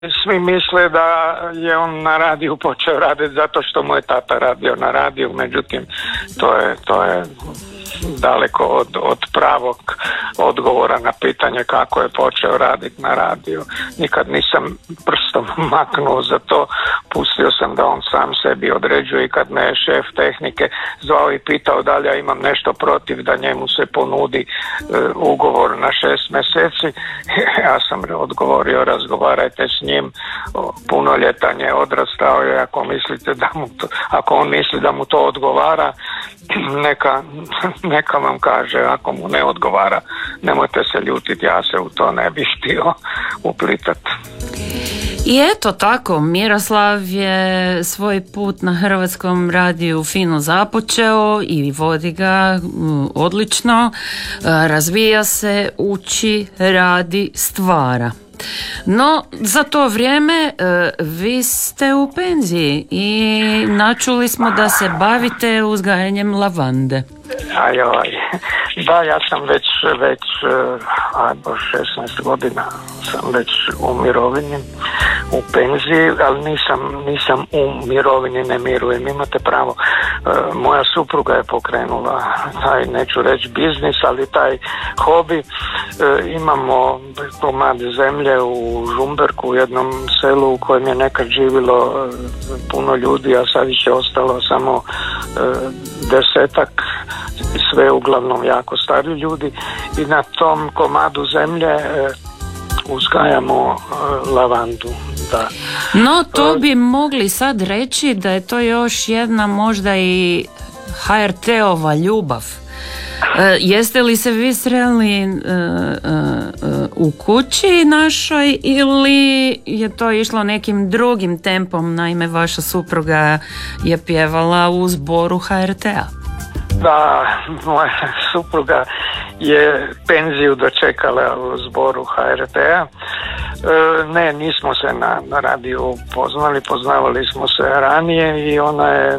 Svi misle da je on na radiju počeo raditi zato što mu je tata radio na radiju, međutim to je daleko od pravog odgovora na pitanje kako je počeo raditi na radiju. Nikad nisam prstom maknuo za to, pustio sam da on sam sebi određuje i kad me je šef tehnike zvao i pitao da li ja imam nešto protiv da njemu se ponudi ugovor na 6 mjeseci, ja sam odgovorio razgovarajte s njim, punoljetan je, odrastao je, ako on misli da mu to odgovara, neka vam kaže, ako mu ne odgovara, nemojte se ljutiti, ja se u to ne bih htio uplitati. I eto tako, Miroslav je svoj put na Hrvatskom radiju fino započeo i vodi ga odlično, razvija se, uči, radi, stvara. No, za to vrijeme vi ste u penziji i načuli smo da se bavite uzgajanjem lavande. Da, ja sam već 16 godina sam već u mirovini, u penziji, ali nisam u mirovini, ne mirujem, imate pravo. Moja supruga je pokrenula taj, neću reći biznis, ali taj hobi. Imamo komad zemlje u Žumberku, u jednom selu u kojem je nekad živilo puno ljudi, a sad je ostalo samo 10-ak, sve uglavnom jako stari ljudi, i na tom komadu zemlje uzgajamo lavandu. Da. No, to bi mogli sad reći da je to još jedna možda i HRT-ova ljubav. Jeste li se vi sreli u kući našoj ili je to išlo nekim drugim tempom? Naime, vaša supruga je pjevala u zboru HRT-a. Da, moja supruga je penziju dočekala u zboru HRT-a. Ne, nismo se na radiju poznavali smo se ranije i ona je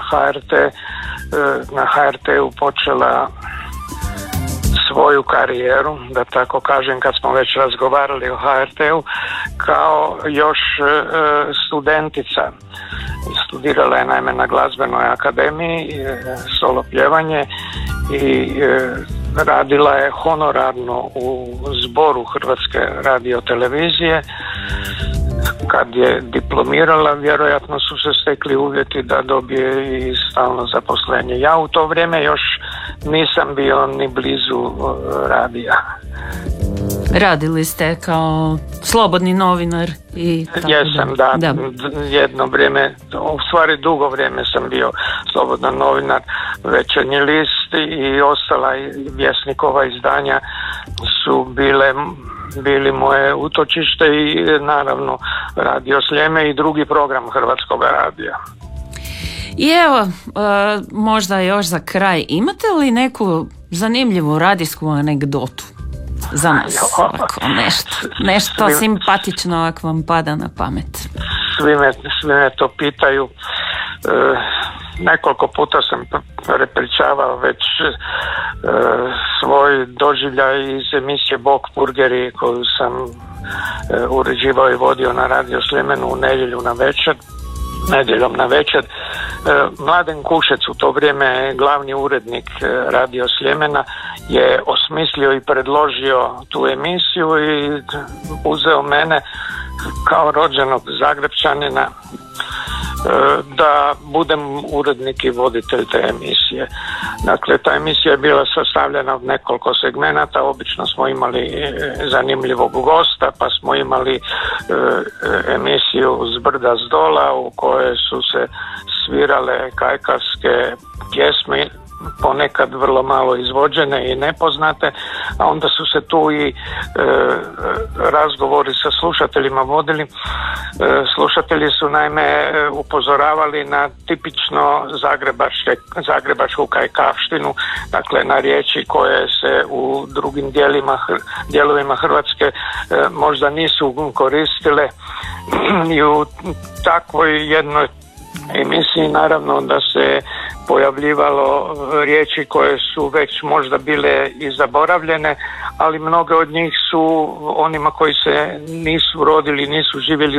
na HRT-u počela svoju karijeru, da tako kažem, kad smo već razgovarali o HRT-u, kao još studentica. Studirala je naime na glazbenoj akademiji solo pjevanje i radila je honorarno u zboru Hrvatske radiotelevizije. Kad je diplomirala, vjerojatno su se stekli uvjeti da dobije i stalno zaposlenje. Ja u to vrijeme još nisam bio ni blizu radija. Radili ste kao slobodni novinar i tako. Jesam, da. Jedno vrijeme, u stvari dugo vrijeme sam bio slobodan novinar. Večernji list i ostala Vjesnikova izdanja su bili moje utočište i naravno Radio Sljeme i drugi program Hrvatskog radija. I evo, možda još za kraj, imate li neku zanimljivu radijsku anegdotu za nas? Ovako, nešto simpatično ako vam pada na pamet. Svi me to pitaju. Nekoliko puta sam prepričavao već svoj doživljaj iz emisije Bok burgeri koju sam uređivao i vodio na Radio Sljemenu nedjeljom na večer. Mladen Kušec, u to vrijeme glavni urednik Radio Sljemena, je osmislio i predložio tu emisiju i uzeo mene kao rođenog Zagrepčanina da budem urednik i voditelj te emisije. Dakle, ta emisija je bila sastavljena od nekoliko segmenata. Obično smo imali zanimljivog gosta, pa smo imali emisiju S brda s dola u kojoj su se svirale kajkavske pjesme, ponekad vrlo malo izvođene i nepoznate, a onda su se tu i razgovori sa slušateljima vodili. Slušatelji su naime upozoravali na tipično zagrebačku kajkavštinu, dakle na riječi koje se u drugim dijelovima Hrvatske možda nisu koristile, i u takvoj jednoj emisiji naravno da se pojavljivalo riječi koje su već možda bile i zaboravljene, ali mnoge od njih su onima koji se nisu rodili, nisu živjeli